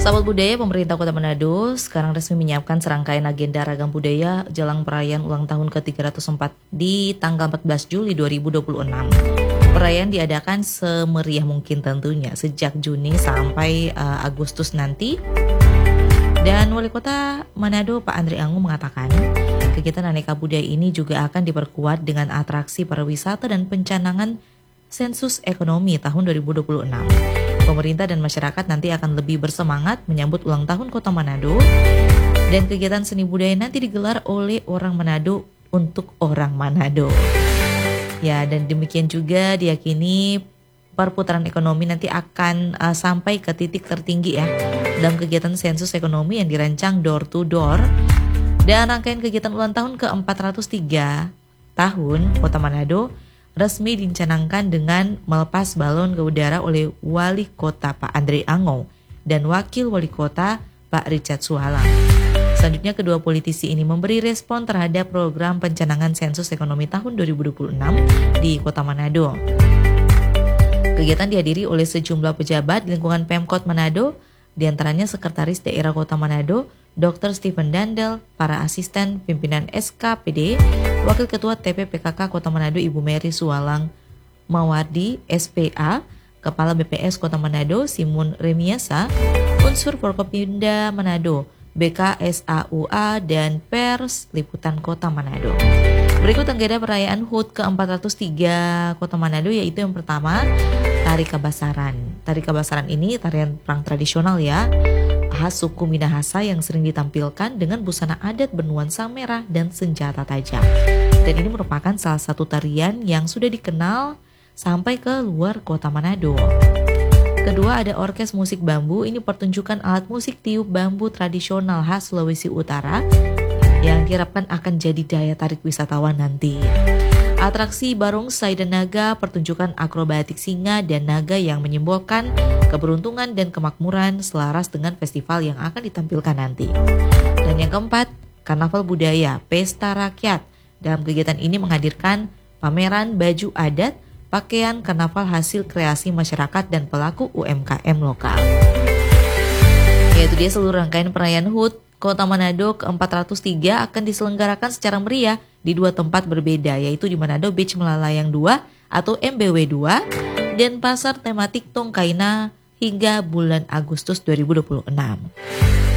Sahabat budaya, pemerintah Kota Manado sekarang resmi menyiapkan serangkaian agenda ragam budaya jelang perayaan ulang tahun ke-304 di tanggal 14 Juli 2026. Perayaan diadakan semeriah mungkin tentunya sejak Juni sampai Agustus nanti. Dan Wali Kota Manado Pak Andre Ango mengatakan kegiatan aneka budaya ini juga akan diperkuat dengan atraksi pariwisata dan pencanangan sensus ekonomi tahun 2026. Pemerintah dan masyarakat nanti akan lebih bersemangat menyambut ulang tahun Kota Manado, dan kegiatan seni budaya nanti digelar oleh orang Manado untuk orang Manado. Ya, dan demikian juga diyakini perputaran ekonomi nanti akan sampai ke titik tertinggi ya dalam kegiatan sensus ekonomi yang dirancang door to door. Dan rangkaian kegiatan ulang tahun ke-403 tahun Kota Manado resmi dicanangkan dengan melepas balon ke udara oleh Wali Kota Pak Andre Ango dan Wakil Wali Kota Pak Richard Suhalang. Selanjutnya kedua politisi ini memberi respon terhadap program pencanangan sensus ekonomi tahun 2026 di Kota Manado. Kegiatan dihadiri oleh sejumlah pejabat di lingkungan Pemkot Manado, di antaranya Sekretaris Daerah Kota Manado, Dr. Stephen Dandel, para asisten pimpinan SKPD, Wakil Ketua TPPKK Kota Manado Ibu Mary Suhalang Mawardi, SPA, Kepala BPS Kota Manado Simun Remiasa, unsur Forkopimda Manado, BKSAUA, dan Pers Liputan Kota Manado. Berikut agenda perayaan HUT ke-403 Kota Manado, yaitu yang pertama, Tari Kabasaran. Tari Kabasaran ini tarian perang tradisional ya, khas suku Minahasa yang sering ditampilkan dengan busana adat bernuansa merah dan senjata tajam. Dan ini merupakan salah satu tarian yang sudah dikenal sampai ke luar Kota Manado. Kedua, ada orkes musik bambu. Ini pertunjukan alat musik tiup bambu tradisional khas Sulawesi Utara yang diharapkan akan jadi daya tarik wisatawan nanti. Atraksi barongsai dan naga, pertunjukan akrobatik singa dan naga yang menyimbolkan keberuntungan dan kemakmuran selaras dengan festival yang akan ditampilkan nanti. Dan yang keempat, karnaval budaya, pesta rakyat. Dalam kegiatan ini menghadirkan pameran baju adat, pakaian karnaval hasil kreasi masyarakat dan pelaku UMKM lokal. Yaitu dia seluruh rangkaian perayaan HUT Kota Manado ke-403 akan diselenggarakan secara meriah di dua tempat berbeda, yaitu di Manado Beach Melalayang 2 atau MBW 2 dan Pasar Tematik Tongkaina hingga bulan Agustus 2026.